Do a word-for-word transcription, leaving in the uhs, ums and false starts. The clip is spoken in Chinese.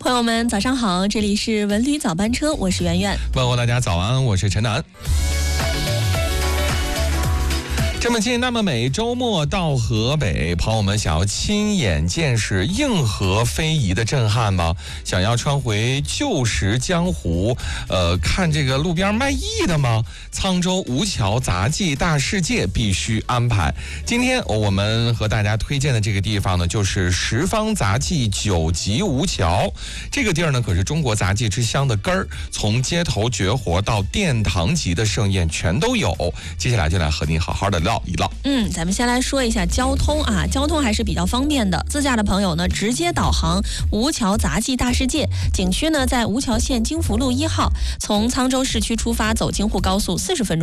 朋友们早上好，这里是文旅早班车，我是圆圆。 问候大家早安，我是陈楠。这么近那么美，周末到河北，朋友们想要亲眼见识硬核非遗的震撼吗？想要穿回旧时江湖，呃，看这个路边卖艺的吗？沧州吴桥杂技大世界必须安排。今天我们和大家推荐的这个地方呢，就是十方杂技九级吴桥。这个地儿呢，可是中国杂技之乡的根儿，从街头绝活到殿堂级的盛宴全都有。接下来就来和您好好的聊一唠。 嗯，咱们先来说一下交通啊，交通还是比较方便的。自驾的朋友呢，直接导航吴桥杂技大世界景区呢，在吴桥县金福路一号，从沧州市区出发，走京沪高速四十分钟。